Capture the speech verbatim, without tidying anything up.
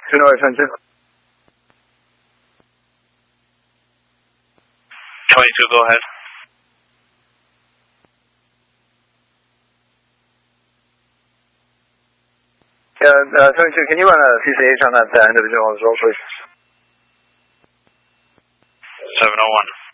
two North twenty-two. twenty-two, go ahead. Yeah, uh, twenty-two, can you run a C C H on that uh, individual as well, please? seven oh one.